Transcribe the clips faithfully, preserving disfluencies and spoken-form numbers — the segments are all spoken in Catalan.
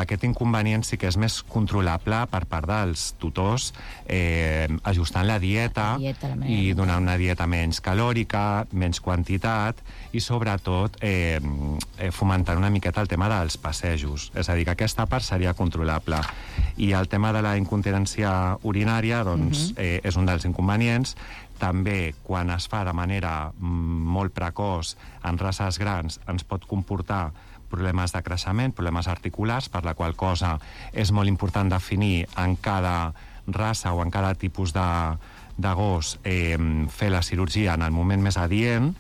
aquest inconvenient sí que és més controlable per part dels tutors, eh, ajustant la dieta, La dieta, la manera i de- donant una dieta menys calòrica, menys quantitat, i sobretot eh, eh, fomentant una miqueta el tema dels passejos. És a dir, que aquesta part seria controlable. I el tema de la incontinència urinària, doncs, uh-huh. eh, és un dels inconvenients. També, quan es fa de manera mm, molt precoç en races grans, ens pot comportar problemes de creixement, problemes articulars, per la qual cosa és molt important definir en cada raça o en cada tipus de, de gos eh, fer la cirurgia en el moment més adient,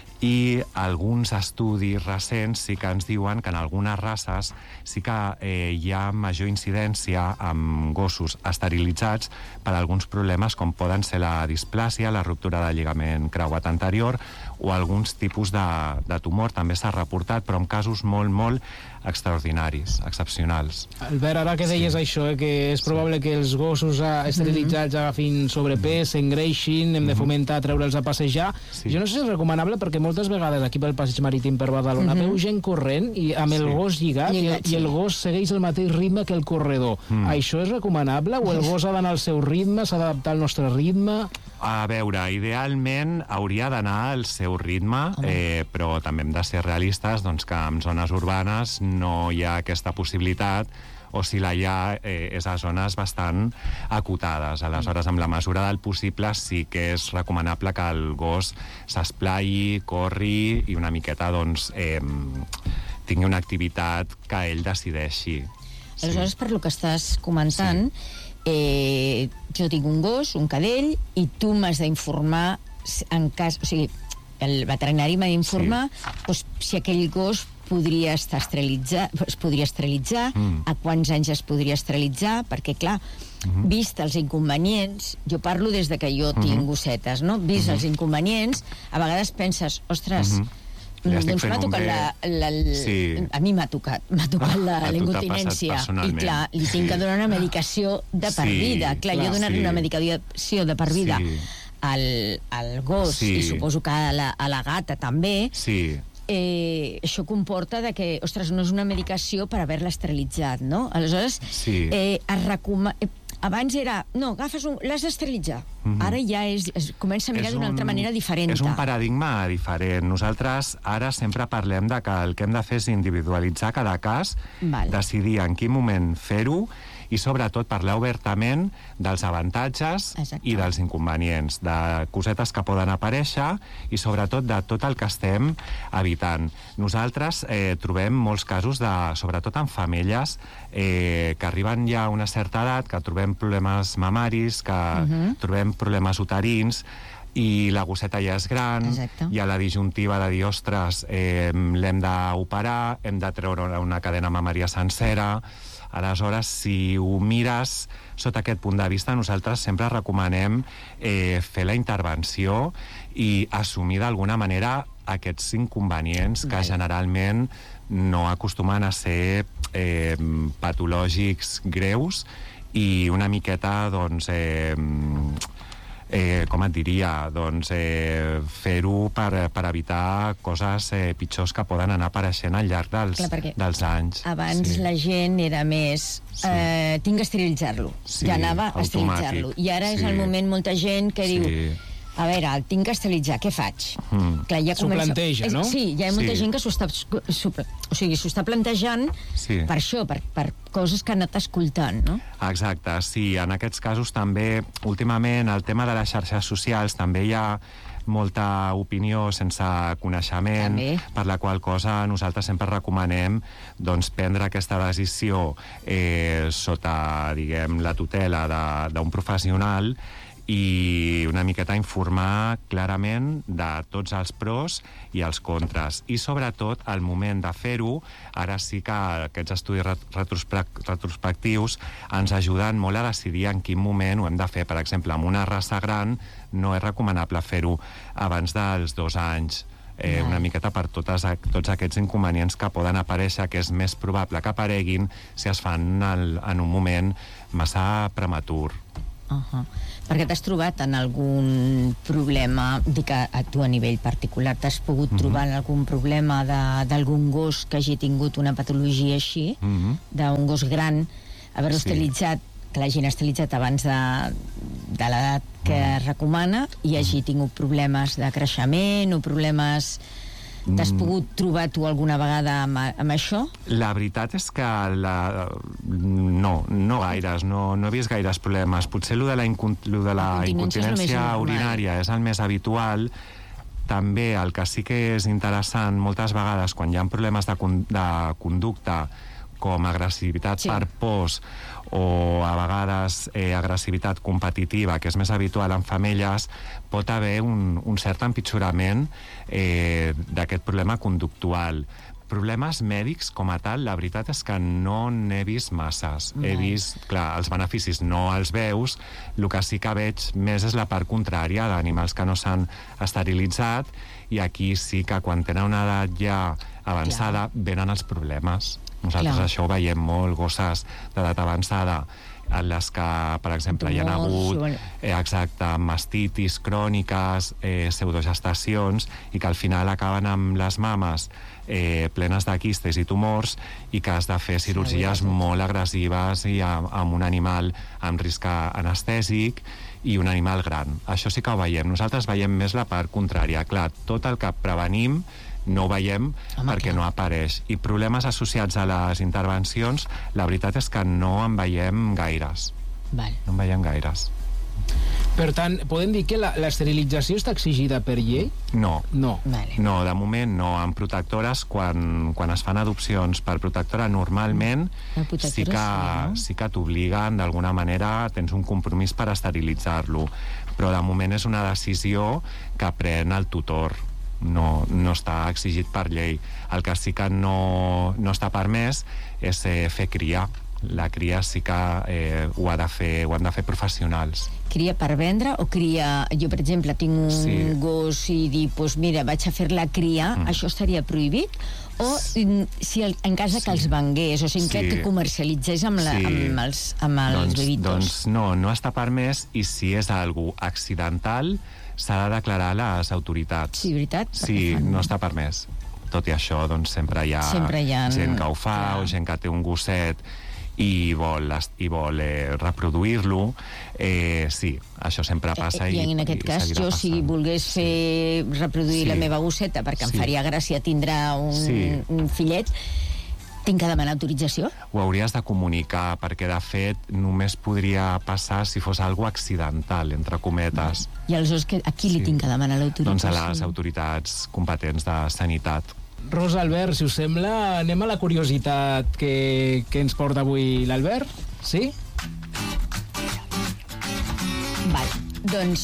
i alguns estudis recents sí que ens diuen que en algunes races sí que eh, hi ha major incidència amb gossos esterilitzats per alguns problemes com poden ser la displàsia, la ruptura del lligament creuat anterior o alguns tipus de, de tumor. També s'ha reportat, però en casos molt, molt extraordinaris, excepcionals. Albert, ara que deies sí. això, eh, que és probable sí. que els gossos esterilitzats mm-hmm. agafin sobrepès, s'engreixin, hem mm-hmm. de fomentar treure'ls a passejar. Sí. Jo no sé si és recomanable, perquè moltes vegades aquí pel passeig marítim per Badalona mm-hmm. veu gent corrent i amb el sí. gos lligat, lligat i, sí. i el gos segueix el mateix ritme que el corredor. Mm. Això és recomanable o el gos ha d'anar al seu ritme, s'ha d'adaptar al nostre ritme? A veure, idealment hauria d'anar al seu ritme, eh, però també hem de ser realistes, doncs, que en zones urbanes no hi ha aquesta possibilitat, o si la hi ha, eh, és a zones bastant acotades. Aleshores, amb la mesura del possible, sí que és recomanable que el gos s'esplai, corri i una miqueta, doncs, eh, tingui una activitat que ell decideixi. Aleshores, sí. per lo que estàs comentant, sí. eh, jo tinc un gos, un cadell, i tu m'has d'informar en cas... O sigui, el veterinari m'ha d'informar sí. doncs, si aquell gos podria estar esterilitzat, es podria esterilitzar, mm. a quants anys es podria esterilitzar, perquè, clar, mm-hmm. vist els inconvenients, jo parlo des de que jo mm-hmm. tinc gossetes, no? Vist mm-hmm. els inconvenients, a vegades penses, ostres, mm-hmm. ja doncs m'ha tocat la... la, la sí. A mi m'ha tocat, m'ha tocat la, la incontinència, i clar, li tinc sí. que donar una medicació de per sí. vida. Clar, clar, jo donar sí. una medicació de per vida sí. al, al gos, sí. i suposo que a la, a la gata també, sí. Eh, això comporta de que, ostres, no és una medicació per haver-la esterilitzat, no? Aleshores, sí. eh, es recomana... Eh, abans era, no, agafes un... l'has d'esterilitzar. Mm-hmm. Ara ja és, es comença a mirar d'una altra manera diferent. És un paradigma diferent. Nosaltres ara sempre parlem de que el que hem de fer és individualitzar cada cas, Val. decidir en quin moment fer-ho, i sobretot parlar obertament dels avantatges Exacte. i dels inconvenients, de cosetes que poden aparèixer i sobretot de tot el que estem evitant. Nosaltres eh, trobem molts casos, de, sobretot en femelles, eh, que arriben ja a una certa edat, que trobem problemes mamaris, que uh-huh. trobem problemes uterins, i la gosseta ja és gran, Exacte. hi ha la disjuntiva de dir, ostres, eh, l'hem d'operar, hem de treure una cadena mamària sencera. Aleshores, si ho mires sota aquest punt de vista, nosaltres sempre recomanem eh, fer la intervenció i assumir d'alguna manera aquests inconvenients que generalment no acostumen a ser eh, patològics greus i una miqueta, doncs... Eh, Eh, com et diria, doncs eh, fer-ho per, per evitar coses eh, pitjors que poden anar apareixent al llarg dels, Clar, dels anys. Abans sí. la gent era més sí. eh, tinc que esterilitzar-lo, sí, ja anava a esterilitzar-lo, i ara sí. és el moment molta gent que sí. diu, a veure, el tinc que esterilitzar, què faig? Mm. Clar, ja s'ho comença... planteja, no? Sí, ja hi ha molta sí. gent que s'ho està, s'ho, o sigui, s'ho està plantejant sí. per això, per, per coses que ha anat escoltant, no? Exacte, sí. En aquests casos també, últimament, el tema de les xarxes socials, també hi ha molta opinió sense coneixement, també. Per la qual cosa nosaltres sempre recomanem doncs, prendre aquesta decisió eh, sota, diguem, la tutela d'un professional i una miqueta informar clarament de tots els pros i els contres. I sobretot, al moment de fer-ho, ara sí que aquests estudis retrospectius ens ajuden molt a decidir en quin moment ho hem de fer. Per exemple, amb una raça gran no és recomanable fer-ho abans dels dos anys. Eh, una miqueta per totes, tots aquests inconvenients que poden aparèixer, que és més probable que apareguin si es fan el, en un moment massa prematur. Uh -huh. Perquè t'has trobat en algun problema, dic a, a tu a nivell particular, t'has pogut uh-huh. trobar en algun problema d'algun gos que hagi tingut una patologia així, uh-huh. d'un gos gran, haver-lo sí. esterilitzat, que l'hagin esterilitzat abans de, de l'edat que uh-huh. recomana, i hagi tingut problemes de creixement o problemes... T'has pogut trobar tu alguna vegada amb, amb això? La veritat és que la... no, no gaires, no, no he vist gaires problemes. Potser el de la, incon... de la incontinència urinària és el més habitual. També el que sí que és interessant moltes vegades quan hi ha problemes de, con... de conducta com agressivitat sí. per pors o a vegades eh, agressivitat competitiva, que és més habitual en femelles, pot haver un, un cert empitjorament eh, d'aquest problema conductual. Problemes mèdics com a tal, la veritat és que no n'he vist masses. No. He vist, clar, els beneficis no els veus, el que sí que veig més és la part contrària d'animals que no s'han esterilitzat, i aquí sí que quan tenen una edat ja avançada, clar, venen els problemes. Nosaltres clar. Això ho veiem molt, gosses d'edat avançada en les que, per exemple, hi ha hagut eh, exacte, mastitis cròniques, eh, pseudogestacions, i que al final acaben amb les mames eh, plenes de quistes i tumors, i que has de fer cirurgies molt agressives i amb, amb un animal amb risc anestèsic i un animal gran. Això sí que ho veiem. Nosaltres veiem més la part contrària. Clar, tot el que prevenim no ho veiem Home, perquè clar. no apareix. I problemes associats a les intervencions, la veritat és que no en veiem gaires. Val. No en veiem gaires. Per tant, podem dir que l'esterilització està exigida per llei? No. No. Vale. No, de moment no. En protectores, quan, quan es fan adopcions per protectora, normalment sí que, no? sí que t'obliguen, d'alguna manera, tens un compromís per esterilitzar-lo. Però de moment és una decisió que pren el tutor. No, no està exigit per llei. El que sí que no, no està permès és eh, fer cria. La cria sí que eh, ho, ha de fer, ho han de fer professionals. Cria per vendre o cria... Jo, per exemple, tinc un sí. gos i dic, pues mira, vaig a fer la cria, mm. això estaria prohibit? O si el, en cas sí. que els vengués, o sigui, sí. que comercialitzés amb, la, sí. amb els, amb els doncs, bebitors? Doncs no, no està permès, i si és algo accidental s'ha de declarar a les autoritats. Sí, veritat? Sí, no està permès. Tot i això, doncs sempre hi ha, sempre hi ha gent que ho fa, clar. O gent que té un gosset i vol, i vol eh, reproduir-lo. Eh, sí, això sempre passa. I, i, i en aquest i, cas, jo, passant. si volgués fer reproduir sí. la meva gosseta, perquè em sí. faria gràcia tindrà un, sí. un fillet, tinc que demanar autorització? Ho hauries de comunicar, perquè de fet només podria passar si fos algo accidental, entre cometes. I aleshores a qui li sí. tinc que demanar l'autorització? Doncs a les autoritats competents de sanitat. Rosa, Albert, si us sembla, anem a la curiositat que, que ens porta avui l'Albert? Sí? Val, doncs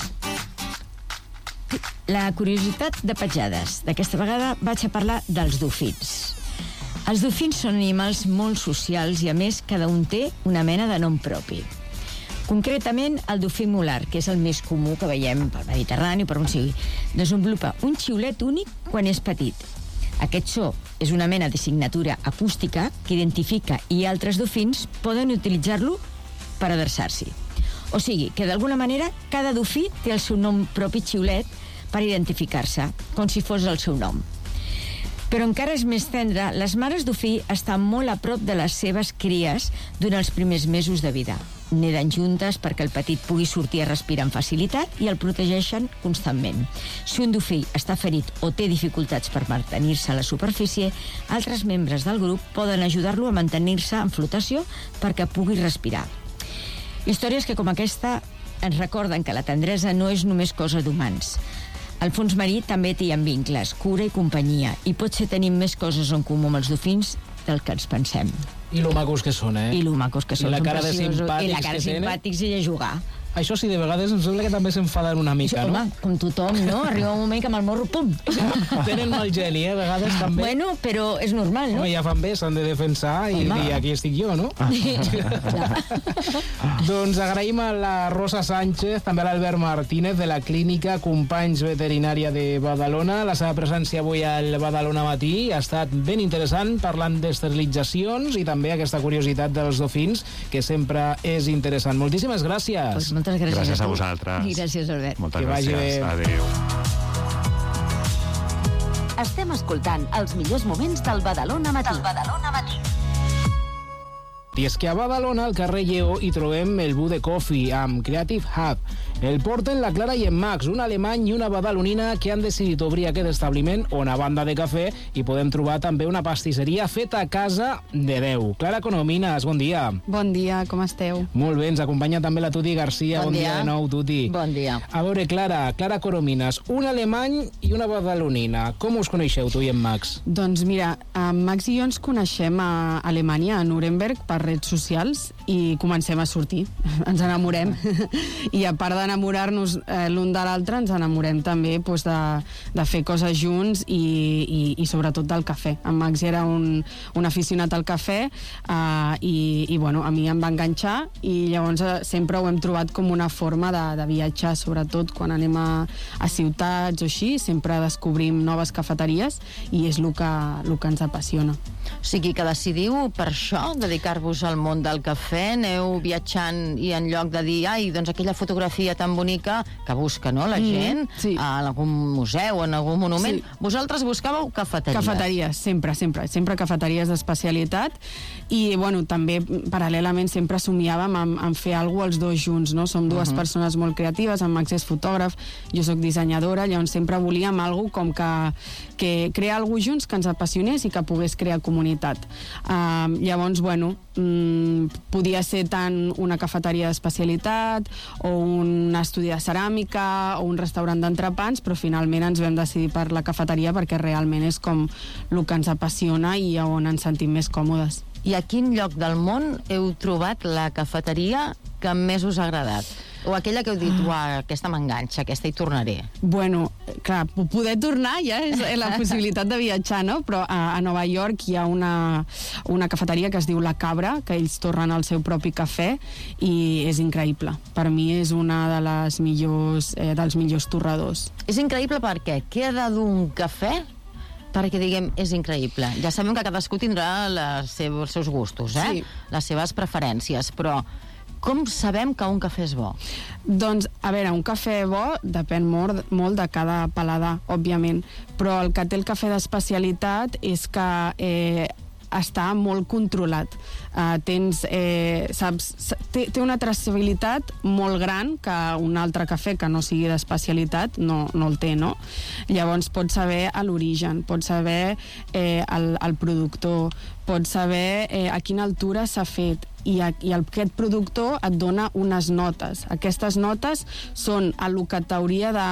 la curiositat de petjades. D'aquesta vegada vaig a parlar dels dofins. Els dofins són animals molt socials i, a més, cada un té una mena de nom propi. Concretament, el dofí molar, que és el més comú que veiem pel Mediterrani o per on sigui, desenvolupa un xiulet únic quan és petit. Aquest so és una mena de signatura acústica que identifica, i altres dofins poden utilitzar-lo per adreçar-s'hi. O sigui, que d'alguna manera cada dofí té el seu nom propi xiulet per identificar-se, com si fos el seu nom. Però encara és més tendre, les mares dofí estan molt a prop de les seves cries durant els primers mesos de vida. Neden juntes perquè el petit pugui sortir a respirar amb facilitat i el protegeixen constantment. Si un dofí està ferit o té dificultats per mantenir-se a la superfície, altres membres del grup poden ajudar-lo a mantenir-se en flotació perquè pugui respirar. Històries que, com aquesta, ens recorden que la tendresa no és només cosa d'humans. Al fons marí també hi ha vincles, cura i companyia, i potser tenim més coses en comú amb els dofins del que ens pensem. I lo macos que són, eh? I lo macos que són. I la cara de simpàtics, I la cara de simpàtics i de jugar. Això sí, de vegades em sembla que també s'enfaden una mica, Això, no? Home, com tothom, no? Arriba un moment que amb el morro, pum! Tenen mal geni, eh? A vegades també. Bueno, però és normal, no? Home, ja fan bé, s'han de defensar i dir, aquí estic jo, no? Doncs agraïm a la Rosa Sánchez, també a l'Albert Martínez, de la Clínica Companys Veterinària de Badalona. La seva presència avui al Badalona Matí ha estat ben interessant, parlant d'esterilitzacions i també aquesta curiositat dels dofins, que sempre és interessant. Moltíssimes gràcies. Pues Moltes gràcies, gràcies a, a vosaltres. I gràcies, Albert. Moltes que gràcies. Adéu. Estem escoltant els millors moments del Badalona Matí. Del Badalona Matí. I és que a Badalona, al carrer Lleó, hi trobem el Bude Coffee amb Creative Hub. El porten la Clara i en Max, un alemany i una badalonina que han decidit obrir aquest establiment on, a banda de cafè, hi podem trobar també una pastisseria feta a casa de Déu. Clara Conomines, bon dia. Bon dia, com esteu? Molt bé, ens acompanya també la Tuti Garcia. Bon, bon dia. dia de nou, Tuti. Bon dia. A veure, Clara, Clara Conomines, un alemany i una badalonina. Com us coneixeu, tu i en Max? Doncs mira, en Max i jo ens coneixem a Alemanya, a Nuremberg, per redes socials, i comencem a sortir. Ens enamorem. I a part d'enamorar-nos eh, l'un de l'altre, ens enamorem també pues, de, de fer coses junts i, i, i sobretot del cafè. En Max era un, un aficionat al cafè eh, i, i bueno, a mi em va enganxar i llavors eh, sempre ho hem trobat com una forma de, de viatjar, sobretot quan anem a, a ciutats o així, sempre descobrim noves cafeteries i és el que, el que ens apassiona. O sigui que decidiu per això, dedicar-vos al món del cafè, aneu viatjant i en lloc de dir, ai, doncs aquella fotografia tan bonica que busca, no?, la gent, mm, sí. a algun museu, en algun monument, sí. Vosaltres buscàveu cafeteries. Cafeteries, sempre, sempre, sempre cafeteries d'especialitat i, bueno, també paral·lelament sempre somiàvem en, en fer alguna cosa els dos junts, no? Som dues uh-huh. persones molt creatives, en Max és fotògraf, jo sóc dissenyadora, llavors sempre volíem alguna com que, que crear alguna cosa junts que ens apassionés i que pogués crear comunitat. Uh, llavors, bueno, mm, podia ser tant una cafeteria d'especialitat o un estudi de ceràmica o un restaurant d'entrepans, però finalment ens vam decidir per la cafeteria perquè realment és com el que ens apassiona i on ens sentim més còmodes. I a quin lloc del món heu trobat la cafeteria que més us ha agradat? O aquella que heu dit, uah, aquesta m'enganxa, aquesta hi tornaré? Bueno, clar, poder tornar ja és la possibilitat de viatjar, no? Però a, a Nova York hi ha una, una cafeteria que es diu La Cabra, que ells torren el seu propi cafè i és increïble. Per mi és una de les millors, eh, dels millors torradors. És increïble perquè què ha de dur un cafè perquè diguem, és increïble. Ja sabem que cadascú tindrà les seus, els seus gustos, eh? Sí. Les seves preferències, però com sabem que un cafè és bo? Doncs, a veure, un cafè bo depèn molt, molt de cada paladar, òbviament, però el que té el cafè d'especialitat és que eh, està molt controlat. Uh, tens, eh, saps, té, té una traçabilitat molt gran que un altre cafè que no sigui d'especialitat no, no el té, no? Llavors pots saber a l'origen, pots saber eh, el, el productor, pots saber eh, a quina altura s'ha fet i, a, i el, aquest productor et dona unes notes. Aquestes notes són el que t'hauria de...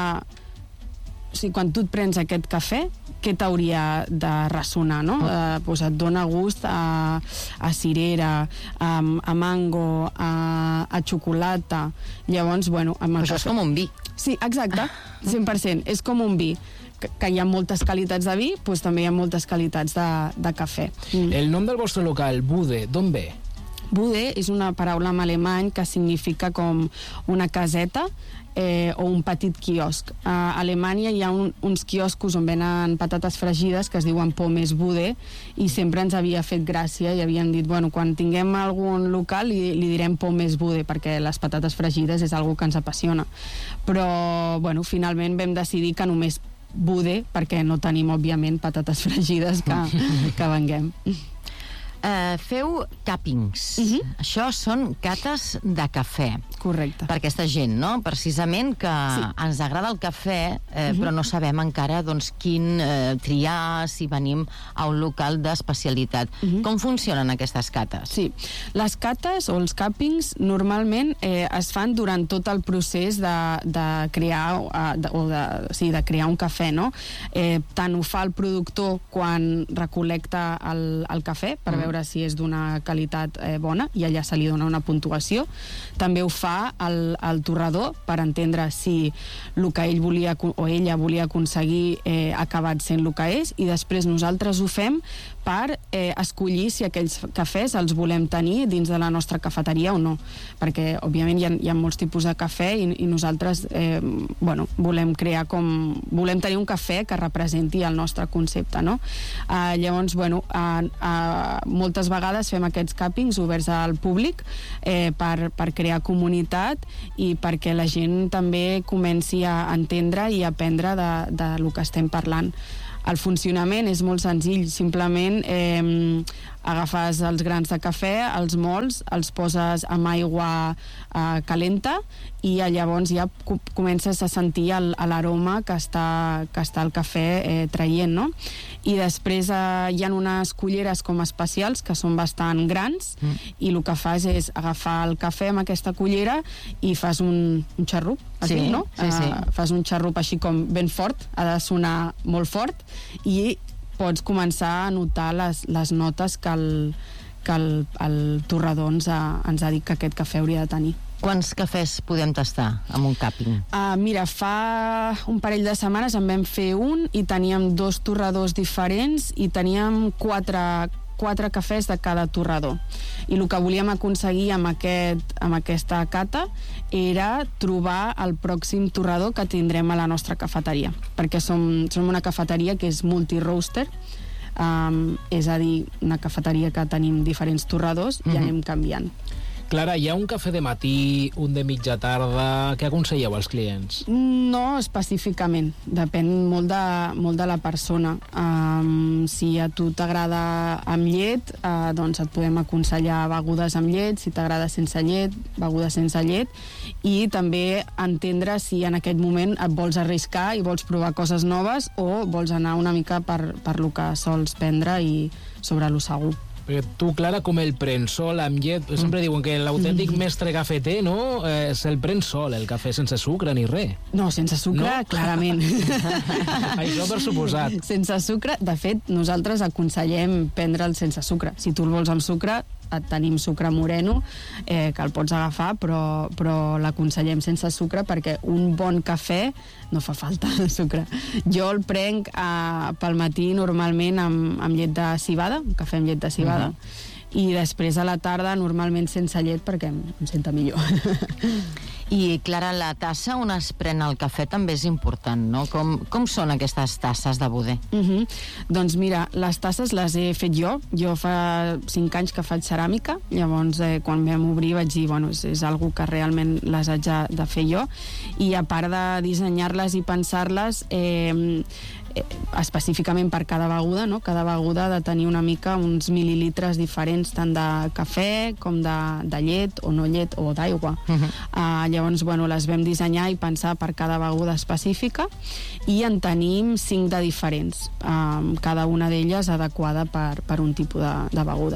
O sigui, quan tu et prens aquest cafè, què t'hauria de ressonar, no? Eh, doncs et dona gust a, a cirera, a, a mango, a, a xocolata. Llavors, bueno... Amb el Això cafè... és com un vi. Sí, exacte, cent per cent. És com un vi. Que, que hi ha moltes qualitats de vi, doncs també hi ha moltes qualitats de, de cafè. Mm. El nom del vostre local, Bude, d'on ve? Bude és una paraula en alemany que significa com una caseta eh, o un petit quiosc. A Alemanya hi ha un, uns quioscos on venen patates fregides que es diuen Pommes Bude i sempre ens havia fet gràcia i havíem dit, bueno, quan tinguem algun local li, li direm Pommes Bude perquè les patates fregides és algo que ens apassiona. Però, bueno, finalment vam decidir que només Bude perquè no tenim, òbviament, patates fregides que, que venguem. Uh, feu càpings. Uh-huh. Això són cates de cafè. Correcte. Per aquesta gent, no? Precisament que sí. Ens agrada el cafè, eh, uh-huh. però no sabem encara doncs, quin eh, triar, si venim a un local d'especialitat. Uh-huh. Com funcionen aquestes cates? Sí. Les cates o els càpings normalment eh, es fan durant tot el procés de, de crear uh, de, o de, sí, de crear un cafè, no? Eh, tant ho fa el productor quan recol·lecta el, el cafè per uh-huh. veure si és d'una qualitat eh, bona i allà se li dona una puntuació. També ho fa el, el torrador per entendre si el que ell volia o ella volia aconseguir eh, ha acabat sent el que és i després nosaltres ho fem per eh, escollir si aquells cafès els volem tenir dins de la nostra cafeteria o no, perquè òbviament hi ha, hi ha molts tipus de cafè i, i nosaltres eh, bueno, volem crear com... volem tenir un cafè que representi el nostre concepte, no? Eh, llavors, bueno, eh, eh, moltes vegades fem aquests càpings oberts al públic eh, per, per crear comunitat i perquè la gent també comenci a entendre i aprendre de, de lo que estem parlant. El funcionament és molt senzill, simplement eh, agafes els grans de cafè, els mols, els poses amb aigua eh, calenta i llavors ja comences a sentir l'aroma que està, que està el cafè eh, traient, no? I després eh, hi ha unes culleres com especials que són bastant grans mm. i el que fas és agafar el cafè amb aquesta cullera i fas un, un xarrup, es sí, diu, no? Sí, sí. Uh, fas un xarrup així com ben fort, ha de sonar molt fort i pots començar a notar les, les notes que el, que el, el torrador ens ha, ens ha dit que aquest cafè hauria de tenir. Quants cafès podem tastar amb un càping? Uh, mira, fa un parell de setmanes en vam fer un i teníem dos torradors diferents i teníem quatre, quatre cafès de cada torrador. I el que volíem aconseguir amb, aquest, amb aquesta cata era trobar el pròxim torrador que tindrem a la nostra cafeteria, perquè som, som una cafeteria que és multi-roaster, um, és a dir, una cafeteria que tenim diferents torradors i mm-hmm. anem canviant. Clara, hi ha un cafè de matí, un de mitja tarda... Què aconselleu als clients? No específicament, depèn molt de, molt de la persona. Um, si a tu t'agrada amb llet, uh, doncs et podem aconsellar begudes amb llet, si t'agrada sense llet, begudes sense llet, i també entendre si en aquest moment et vols arriscar i vols provar coses noves o vols anar una mica per, per lo que sols prendre i sobre lo segur. Perquè tu, Clara, com el pren sol amb llet, sempre diuen que l'autèntic mestre cafeter, no?, eh, se'l pren sol, el cafè, sense sucre ni res. No, sense sucre, no? Clarament. Això per suposat. Sense sucre, de fet, nosaltres aconsellem prendre'l sense sucre. Si tu el vols amb sucre, et tenim sucre moreno, eh, que el pots agafar, però, però l'aconsellem sense sucre perquè un bon cafè no fa falta sucre. Jo el prenc eh, pel matí normalment amb, amb llet de civada, un cafè amb llet de civada, uh-huh. i després a la tarda normalment sense llet perquè em, em senta millor. I, Clara, la tassa on es pren el cafè també és important, no? Com, com són aquestes tasses de Boder? Uh-huh. Doncs mira, les tasses les he fet jo. Jo fa cinc anys que faig ceràmica, llavors eh, quan vam obrir vaig dir, bueno, és, és algo que realment les haig de, de fer jo, i a part de dissenyar-les i pensar-les, eh, específicament per cada beguda, no? Cada beguda ha de tenir una mica uns mil·lilitres diferents tant de cafè com de, de llet o no llet o d'aigua. Uh-huh. Uh, llavors, bueno, les vam dissenyar i pensar per cada beguda específica i en tenim cinc de diferents, uh, cada una d'elles adequada per, per un tipus de, de beguda.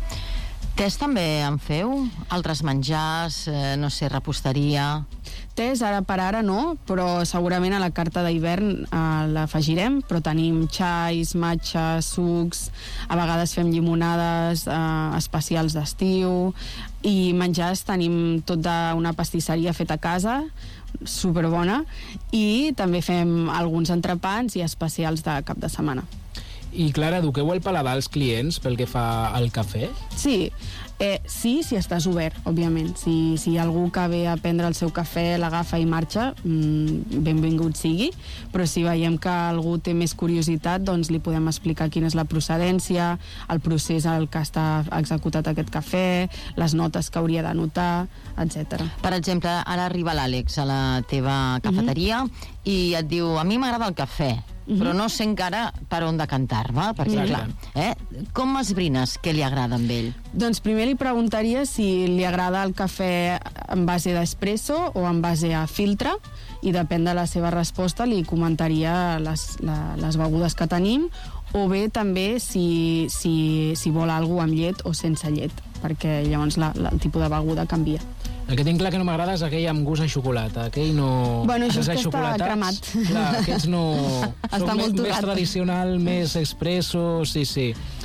Tés també en feu? Altres menjars, eh, no sé, reposteria... Tés, ara per ara no, però segurament a la carta d'hivern eh, l'afegirem, però tenim xais, matxes, sucs, a vegades fem llimonades eh, especials d'estiu, i menjars tenim tot d'una pastisseria feta a casa, superbona, i també fem alguns entrepans i especials de cap de setmana. I, Clara, eduqueu el paladar als clients pel que fa al cafè? Sí, eh, sí, si estàs obert, òbviament. Si, si hi ha algú que ve a prendre el seu cafè, l'agafa i marxa, mmm, benvingut sigui, però si veiem que algú té més curiositat, doncs li podem explicar quina és la procedència, el procés al que està executat aquest cafè, les notes que hauria d'anotar, etcètera. Per exemple, ara arriba l'Àlex a la teva cafeteria uh-huh. i et diu, a mi m'agrada el cafè, uh-huh. però no sé encara per on decantar-me, perquè, clar, eh? Com esbrines què li agrada amb ell? Doncs primer li preguntaria si li agrada el cafè en base d'espresso o en base a filtre, i depèn de la seva resposta li comentaria les, la, les begudes que tenim, o bé també si, si, si vol alguna amb llet o sense llet, perquè llavors la, la, el tipus de beguda canvia. El que tinc clar que no m'agrada és aquell amb gust a xocolata. Aquell no... Bueno, això és que està cremat. Clar, aquests no... Està molt més tradicional, més expresso, sí, sí.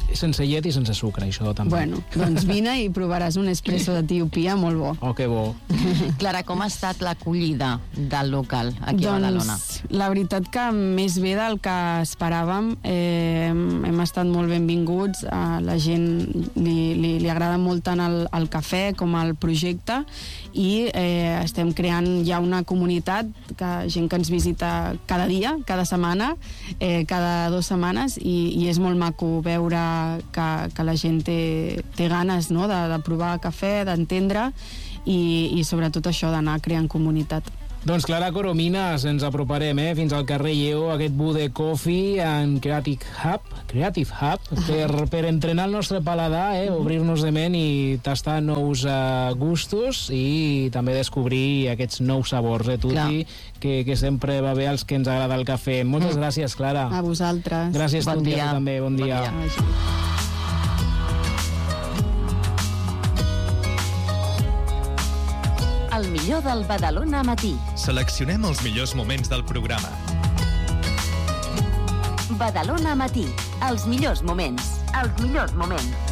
sense llet i sense sucre, això també. Bueno, doncs vine i provaràs un espresso d'Etiopia molt bo. Oh, que bo. Clara, com ha estat l'acollida del local aquí doncs, a Badalona? La veritat que més bé del que esperàvem. Eh, hem estat molt benvinguts. A la gent li, li, li agrada molt tant el, el cafè com el projecte i eh, estem creant ja una comunitat, que, gent que ens visita cada dia, cada setmana, eh, cada dues setmanes, i, i és molt maco veure que, que la gent té, té ganes, no?, de, de provar cafè, d'entendre i, i sobretot això d'anar creant comunitat. Doncs Clara Coromines, ens aproparem eh, fins al carrer Lleó, aquest Bude Coffee en Creative Hub, Creative Hub per, per entrenar el nostre paladar, eh, obrir-nos de ment i tastar nous uh, gustos i també descobrir aquests nous sabors, eh, Tuti, que, que sempre va bé als que ens agrada el cafè. Moltes mm. gràcies, Clara. A vosaltres. Gràcies, bon Tuti, dia. a tu també. Bon, bon dia. dia. El millor del Badalona Matí. Seleccionem els millors moments del programa. Badalona Matí. Els millors moments. Els millors moments.